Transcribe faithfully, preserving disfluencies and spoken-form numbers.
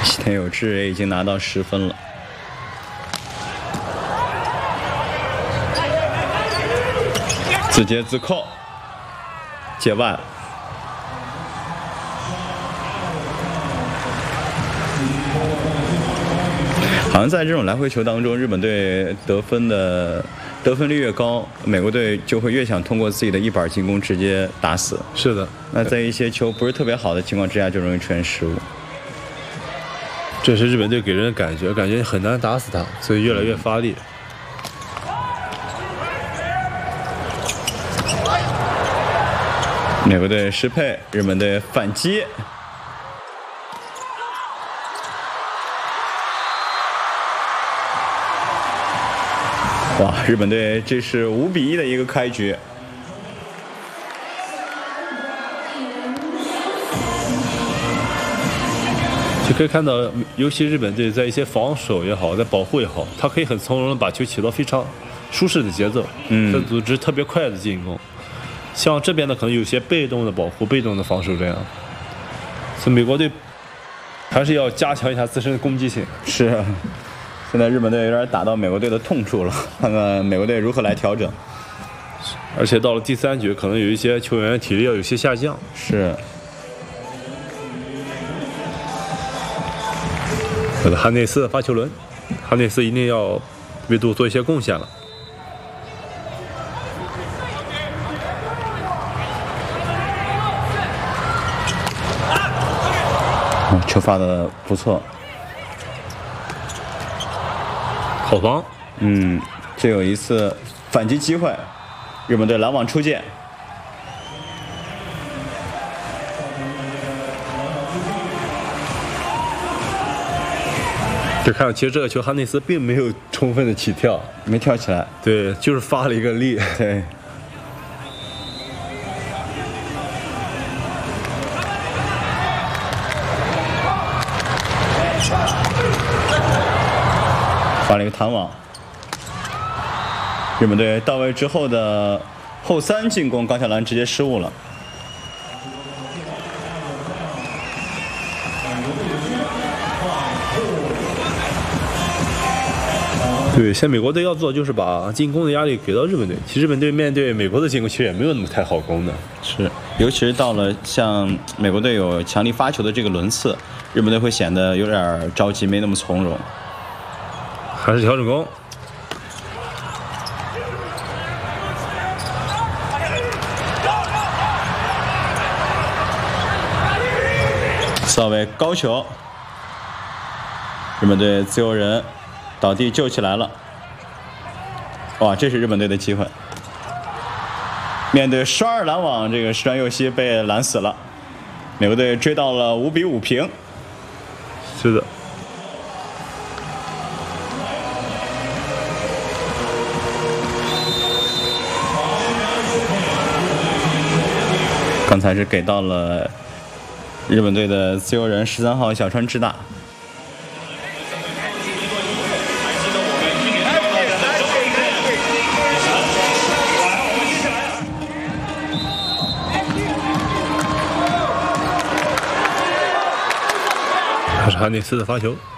西田有志也已经拿到十分了。自接自扣，界外了。好像在这种来回球当中，日本队得分的得分率越高，美国队就会越想通过自己的一板进攻直接打死。 是的， 那在一些球不是特别好的情况之下，就容易出现失误。 这是日本队给人的感觉，感觉很难打死他，所以越来越发力。 美国队失配，日本队反击。哇，日本队这是五比一的一个开局。 就可以看到，尤其日本队在一些防守也好，在保护也好，他可以很从容的把球起到非常舒适的节奏， 嗯， 他组织特别快的进攻。像这边呢，可能有些被动的保护、被动的防守这样。所以美国队还是要加强一下自身的攻击性。 是，现在日本队有点打到美国队的痛处了，看看美国队如何来调整。 而且到了第三局，可能有一些球员体力要有些下降。 是。 这个汉内斯的发球轮，汉内斯一定要为队做一些贡献了。 哦，球发的不错， 好防。 嗯，这有一次反击机会，日本队拦网出界。 就看到，其实这个球汉内斯并没有充分的起跳， 没跳起来， 对，就是发了一个力， 对。发了一个弹网，日本队到位之后的后三进攻，高桥蓝直接失误了。 对，现在美国队要做就是把进攻的压力给到日本队。其实日本队面对美国的进攻，其实也没有那么太好攻的。 是，尤其是到了像美国队有强力发球的这个轮次，日本队会显得有点着急，没那么从容。 还是调整攻。 扫位高球，日本队自由人倒地救起来了。哇，这是日本队的机会。面对双二拦网，这个石川佑希被拦死了。美国队追到了五比五平。 是的。 刚才是给到了日本队的自由人十三号小川智大。 还是汉内斯的发球。